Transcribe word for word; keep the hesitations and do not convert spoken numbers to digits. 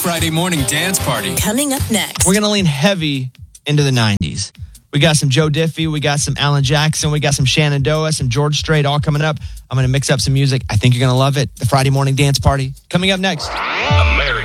Friday morning dance party. Coming up next. We're going to lean heavy into the nineties. We got some Joe Diffie, we got some Alan Jackson, we got some Shenandoah, some George Strait all coming up. I'm going to mix up some music. I think you're going to love it. The Friday morning dance party coming up next.